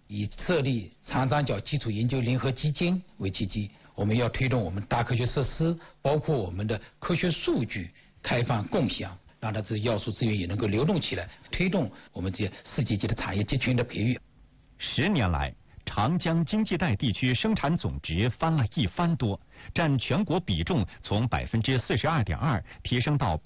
以设立长三角基础研究联合基金为契机，我们要推动我们大科学设施，包括我们的科学数据开放共享，让它这要素资源也能够流动起来，推动我们这些世界级的产业集群的培育。 10年来，长江经济带地区生产总值翻了1番多，占全国比重从42.2%提升到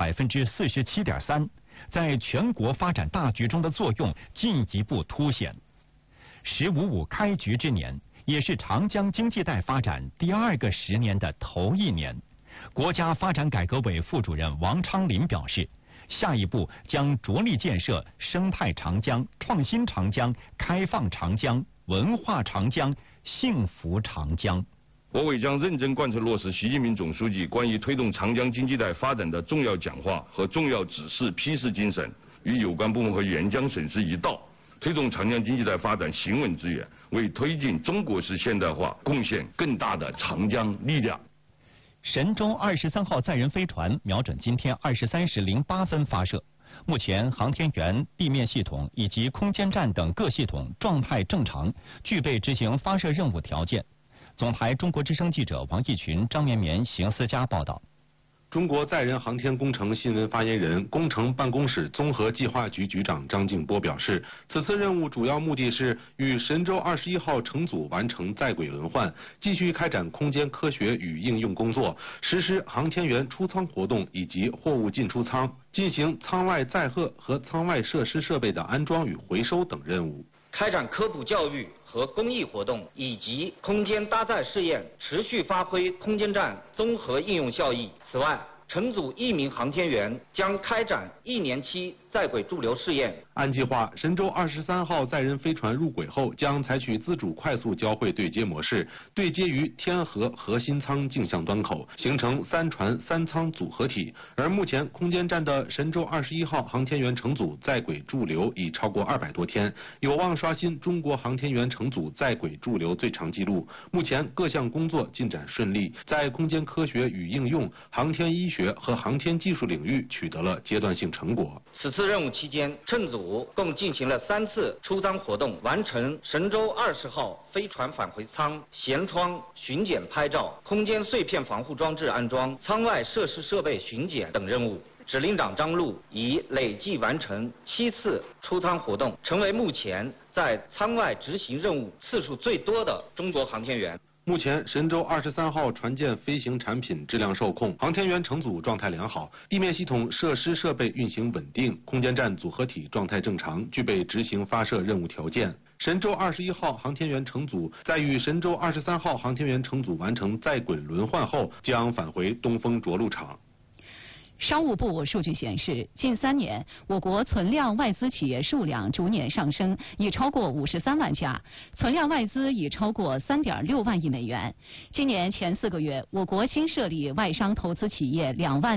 47.3%，在全国发展大局中的作用进一步凸显。“15+5”开局之年，也是长江经济带发展第2个10年的头1年。国家发展改革委副主任王昌林表示，下一步将着力建设生态长江、创新长江、开放长江、文化长江、幸福长江。 我委将认真贯彻落实习近平总书记关于推动长江经济带发展的重要讲话和重要指示批示精神，与有关部门和沿江省市一道，推动长江经济带发展行稳致远，为推进中国式现代化贡献更大的长江力量。 神舟23号载人飞船瞄准今天23时08分发射，目前航天员、地面系统以及空间站等各系统状态正常，具备执行发射任务条件。总台中国之声记者王毅群、张绵绵、邢思佳报道。 中国载人航天工程新闻发言人、工程办公室综合计划局局长张静波表示，此次任务主要目的是与神舟21号乘组完成在轨轮换，继续开展空间科学与应用工作，实施航天员出舱活动以及货物进出舱，进行舱外载荷和舱外设施设备的安装与回收等任务。 开展科普教育和公益活动以及空间搭载试验，持续发挥空间站综合应用效益。此外，乘组1名航天员将开展1年期在轨驻留试验。 按计划，神舟23号载人飞船入轨后，将采取自主快速交会对接模式，对接于天河核心舱径向端口，形成3船3舱组合体。而目前，空间站的神舟21号航天员乘组在轨驻留已超过200多天，有望刷新中国航天员乘组在轨驻留最长纪录。目前各项工作进展顺利，在空间科学与应用、航天医学和航天技术领域取得了阶段性成果。 此次任务期间，乘组共进行了3次出舱活动，完成神舟20号飞船返回舱舷窗巡检拍照、空间碎片防护装置安装、舱外设施设备巡检等任务。指令长张璐已累计完成7次出舱活动，成为目前在舱外执行任务次数最多的中国航天员。 目前，神舟23号船舰飞行产品质量受控，航天员乘组状态良好，地面系统设施设备运行稳定，空间站组合体状态正常，具备执行发射任务条件。神舟21号航天员乘组在与神舟23号航天员乘组完成在轨轮换后，将返回东风着陆场。 商务部数据显示，近3年，我国存量外资企业数量逐年上升，已超过53万家，存量外资已超过3.6万亿美元。今年前4个月，我国新设立外商投资企业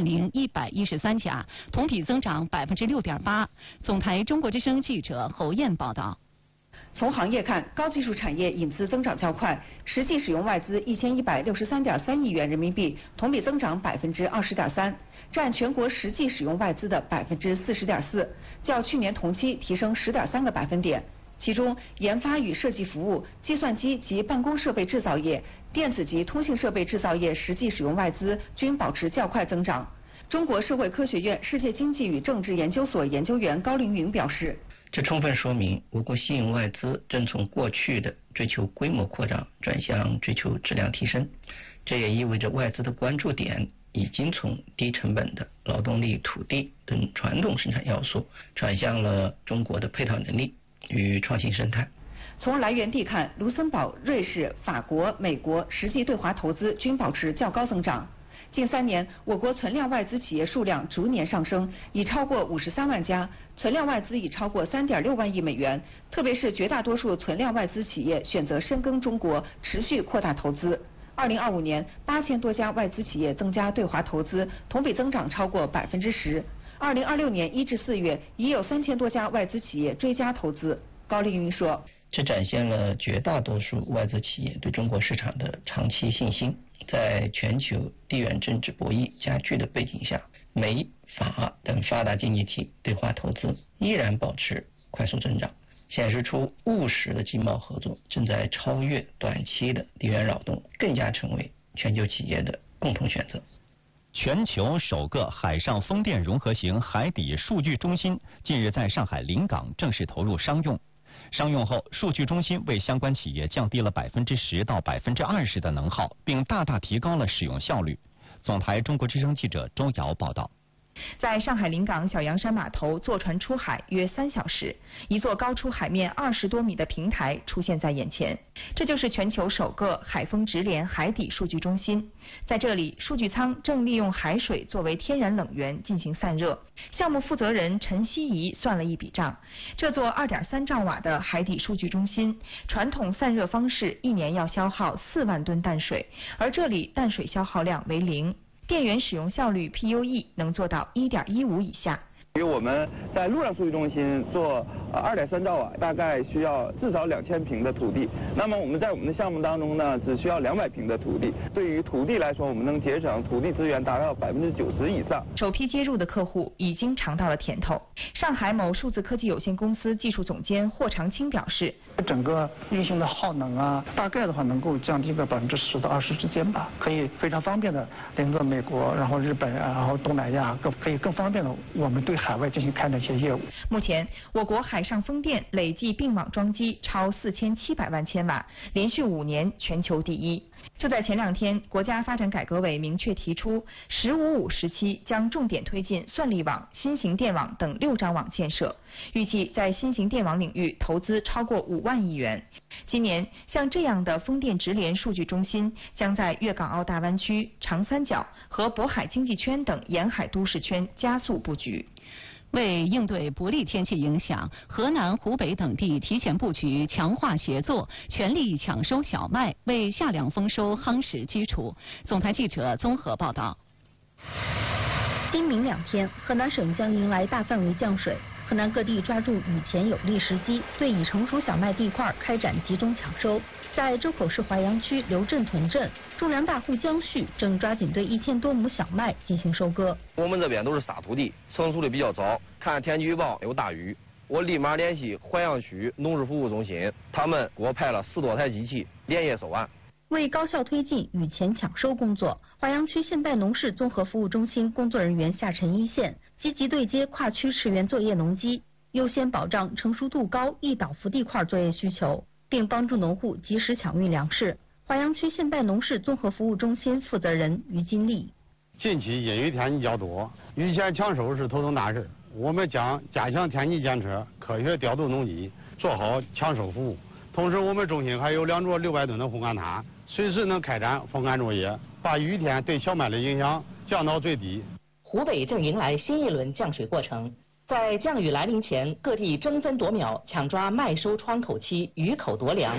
20113家，同比增长6.8%。总台中国之声记者侯燕报道。 从行业看，高技术产业引资增长较快，实际使用外资1163.3亿元人民币，同比增长20.3%，占全国实际使用外资的40.4%，较去年同期提升10.3个百分点。其中，研发与设计服务、计算机及办公设备制造业、电子及通信设备制造业实际使用外资均保持较快增长。中国社会科学院世界经济与政治研究所研究员高凌云表示， 这充分说明我国吸引外资正从过去的追求规模扩张转向追求质量提升，这也意味着外资的关注点已经从低成本的劳动力、土地等传统生产要素转向了中国的配套能力与创新生态。 从来源地看，卢森堡、瑞士、法国、美国实际对华投资均保持较高增长。近3年，我国存量外资企业数量逐年上升，已超过53万家，存量外资已超过3.6万亿美元。特别是绝大多数存量外资企业选择深耕中国，持续扩大投资。2025年，8000多家外资企业增加对华投资，同比增长超过10%。2026年1至4月，已有3000多家外资企业追加投资。高凌云说， 这展现了绝大多数外资企业对中国市场的长期信心。在全球地缘政治博弈加剧的背景下，美、法等发达经济体对华投资依然保持快速增长。 显示出务实的经贸合作正在超越短期的地缘扰动，更加成为全球企业的共同选择。 全球首个海上风电融合型海底数据中心近日在上海临港正式投入商用。商用后，数据中心为相关企业降低了10%到20%的能耗，并大大提高了使用效率。总台中国之声记者周瑶报道。 在上海临港小洋山码头坐船出海约3小时，一座高出海面20多米的平台出现在眼前，这就是全球首个海风直连海底数据中心。在这里，数据舱正利用海水作为天然冷源进行散热。项目负责人陈希怡算了一笔账，这座2.3兆瓦的海底数据中心，传统散热方式1年要消耗4万吨淡水，而这里淡水消耗量为0。电源使用效率 PUE 能做到1.15以下。 因为我们在陆上数据中心做2.3兆瓦，大概需要至少2000平的土地。那么我们在我们的项目当中呢，只需要200平的土地。对于土地来说，我们能节省土地资源达到90%以上。 首批接入的客户已经尝到了甜头。上海某数字科技有限公司技术总监霍长青表示， 整个运行的耗能啊，大概的话能够降低个10%到20%之间吧，可以非常方便的连着美国，然后日本，然后东南亚，可以更方便的我们对海外进行开展一些业务。 目前，我国海上风电累计并网装机超4700万千瓦，连续5年全球第一。就在前2天，国家发展改革委明确提出，“15+5”时期将重点推进算力网、新型电网等6张网建设，预计在新型电网领域投资超过5万亿元。今年，像这样的风电直连数据中心将在粤港澳大湾区、长三角和渤海经济圈等沿海都市圈加速布局。 为应对不利天气影响，河南、湖北等地提前布局，强化协作，全力抢收小麦，为夏粮丰收夯实基础。总台记者综合报道。 今明2天，河南省将迎来大范围降水。河南各地抓住雨前有利时机，对已成熟小麦地块开展集中抢收。在周口市淮阳区刘镇屯镇，种粮大户江旭正抓紧对1000多亩小麦进行收割。 我们这边都是沙土地，成熟的比较早，看天气预报有大雨，我立马联系淮阳区农事服务中心，他们给我派了10多台机器，连夜收完。 为高效推进雨前抢收工作，淮阳区现代农事综合服务中心工作人员下沉一线，积极对接跨区驰援作业农机，优先保障成熟度高易倒伏地块作业需求，并帮助农户及时抢运粮食。淮阳区现代农事综合服务中心负责人于金丽： 近期阴雨天气较多，雨前抢收是头等大事。我们将加强天气监测，科学调度农机，做好抢收服务。同时，我们中心还有2座600吨的烘干塔，随时能开展风干作业，把雨天对小麦的影响降到最低。 湖北正迎来新一轮降水过程，在降雨来临前，各地争分夺秒抢抓麦收窗口期，雨口夺粮。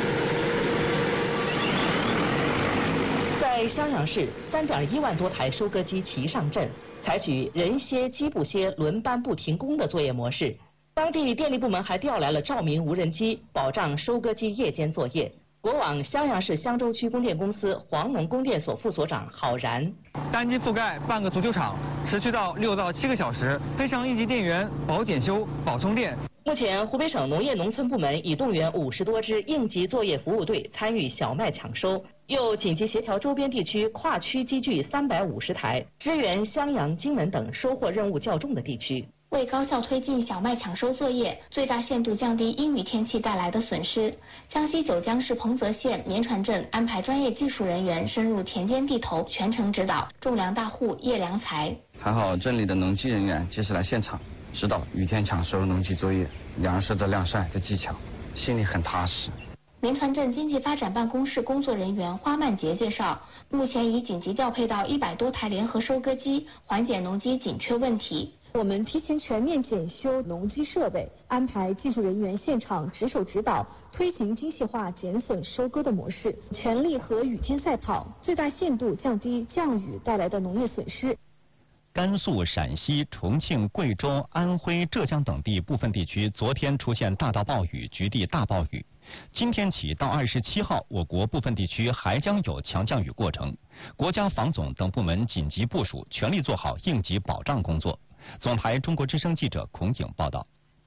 在襄阳市，3.1万多台收割机齐上阵，采取人歇机不歇、轮班不停工的作业模式。当地电力部门还调来了照明无人机，保障收割机夜间作业。国网襄阳市襄州区供电公司黄农供电所副所长郝然： 单机覆盖半个足球场，持续到6到7个小时，配上应急电源保检修、保充电。 目前，湖北省农业农村部门已动员50多支应急作业服务队参与小麦抢收，又紧急协调周边地区跨区机具350台，支援襄阳、荆门等收获任务较重的地区。 为高效推进小麦抢收作业，最大限度降低阴雨天气带来的损失，江西九江市彭泽县绵船镇安排专业技术人员深入田间地头，全程指导种粮大户叶良才。 还好镇里的农机人员及时来现场，指导雨天抢收农机作业、粮食的晾晒的技巧，心里很踏实。 绵船镇经济发展办公室工作人员花曼杰介绍，目前已紧急调配到100多台联合收割机，缓解农机紧缺问题。 我们提前全面检修农机设备，安排技术人员现场值守指导，推行精细化减损收割的模式，全力和雨天赛跑，最大限度降低降雨带来的农业损失。 甘肃、陕西、重庆、贵州、安徽、浙江等地部分地区昨天出现大到暴雨，局地大暴雨。今天起到27号，我国部分地区还将有强降雨过程。国家防总等部门紧急部署，全力做好应急保障工作。总台中国之声记者孔颖报道。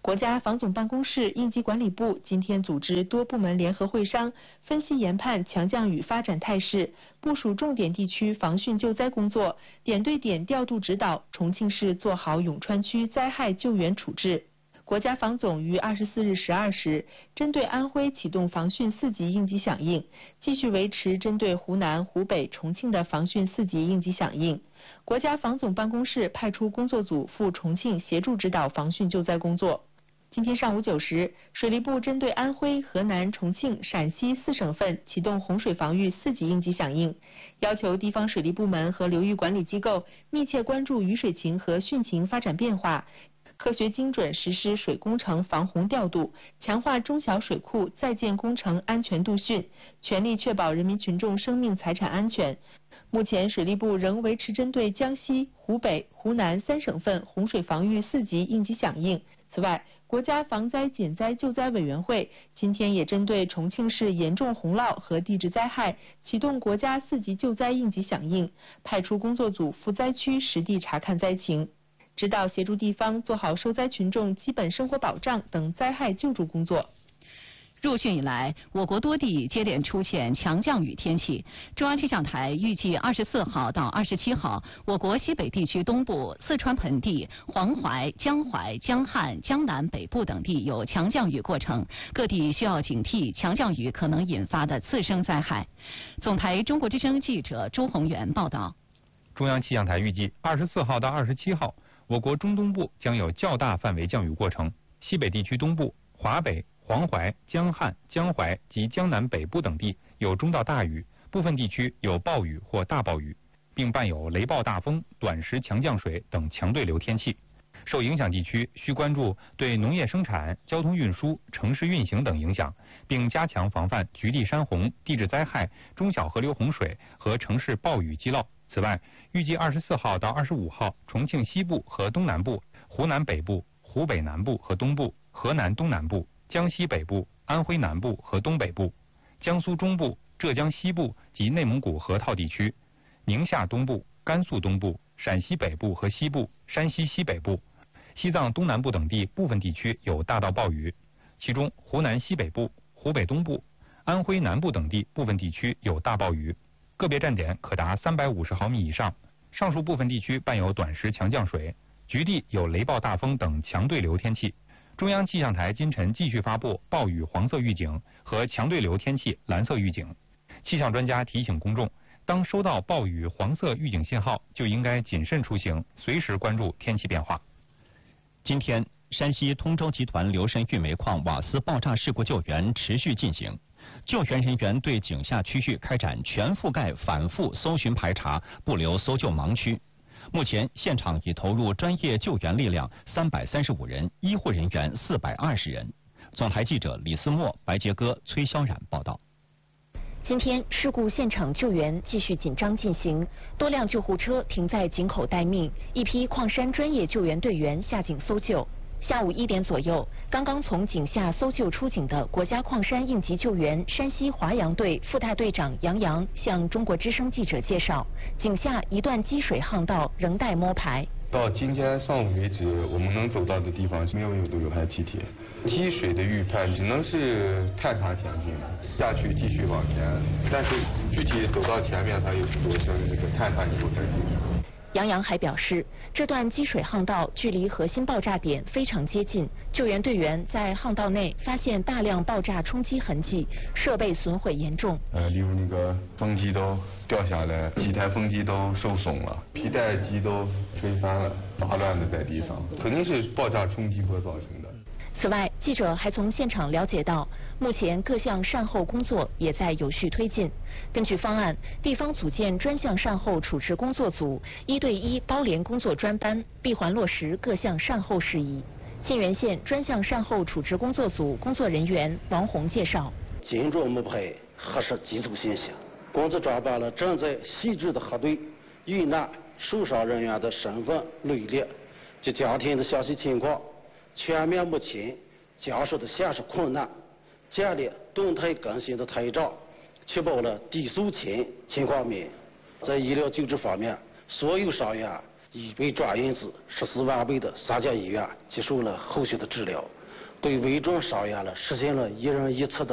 国家防总办公室、应急管理部今天组织多部门联合会商，分析研判强降雨发展态势，部署重点地区防汛救灾工作，点对点调度指导重庆市做好永川区灾害救援处置。国家防总于24日12时针对安徽启动防汛4级应急响应，继续维持针对湖南、湖北、重庆的防汛4级应急响应。国家防总办公室派出工作组赴重庆协助指导防汛救灾工作。今天上午9时，水利部针对安徽、河南、重庆、陕西4省份启动洪水防御4级应急响应，要求地方水利部门和流域管理机构密切关注雨水情和汛情发展变化，科学精准实施水工程防洪调度，强化中小水库在建工程安全度汛，全力确保人民群众生命财产安全。目前，水利部仍维持针对江西、湖北、湖南3省份洪水防御4级应急响应。此外，国家防灾减灾救灾委员会今天也针对重庆市严重洪涝和地质灾害启动国家4级救灾应急响应，派出工作组赴灾区实地查看灾情，指导协助地方做好受灾群众基本生活保障等灾害救助工作。 入汛以来，我国多地接连出现强降雨天气。中央气象台预计24号到27号，我国西北地区东部、四川盆地、黄淮、江淮、江汉、江南北部等地有强降雨过程，各地需要警惕强降雨可能引发的次生灾害。总台中国之声记者朱宏元报道。 中央气象台预计24号到27号，我国中东部将有较大范围降雨过程，西北地区东部、华北、黄淮、江汉、江淮及江南北部等地有中到大雨，部分地区有暴雨或大暴雨，并伴有雷暴大风、短时强降水等强对流天气。受影响地区需关注对农业生产、交通运输、城市运行等影响，并加强防范局地山洪、地质灾害、中小河流洪水和城市暴雨积涝。此外，预计24号到25号，重庆西部和东南部、湖南北部、湖北南部和东部、河南东南部、江西北部、安徽南部和东北部、江苏中部、浙江西部及内蒙古河套地区、宁夏东部、甘肃东部、陕西北部和西部、山西西北部、西藏东南部等地部分地区有大到暴雨，其中湖南西北部、湖北东部、安徽南部等地部分地区有大暴雨，个别站点可达350毫米以上。上述部分地区伴有短时强降水，局地有雷暴大风等强对流天气。中央气象台今晨继续发布暴雨黄色预警和强对流天气蓝色预警。气象专家提醒公众，当收到暴雨黄色预警信号，就应该谨慎出行，随时关注天气变化。 今天，山西通州集团流神玉煤矿瓦斯爆炸事故救援持续进行，救援人员对井下区域开展全覆盖反复搜寻排查，不留搜救盲区。目前，现场已投入专业救援力量335人，医护人员420人。总台记者李思墨、白杰哥、崔潇冉报道。 今天，事故现场救援继续紧张进行，多辆救护车停在井口待命，一批矿山专业救援队员下井搜救。下午1点左右，刚刚从井下搜救出井的国家矿山应急救援山西华阳队副大队长杨洋向中国之声记者介绍，井下一段积水巷道仍待摸排。 到今天上午为止，我们能走到的地方没有有害气体，积水的预判只能是探查前进，下去继续往前，但是具体走到前面，它有做成这个探查以后才进去。 杨洋还表示，这段积水巷道距离核心爆炸点非常接近，救援队员在巷道内发现大量爆炸冲击痕迹，设备损毁严重。 例如那个风机都掉下来，几台风机都受损了，皮带机都吹翻了，杂乱的在地上，肯定是爆炸冲击波造成的。 此外，记者还从现场了解到，目前各项善后工作也在有序推进。根据方案，地方组建专项善后处置工作组，1对1包联工作专班，闭环落实各项善后事宜。沁源县专项善后处置工作组工作人员王红介绍， 紧着摸排核实基础信息，工作抓把了正在细致的核对遇难受伤人员的身份、履历及家庭的详细情况，全面目前家属的现实困难，建立动态更新的台账，确保了低诉前情况免。在医疗救治方面，所有伤员已被抓因子14万倍的3家医院接受了后续的治疗，对危重伤员了实现了一人一策的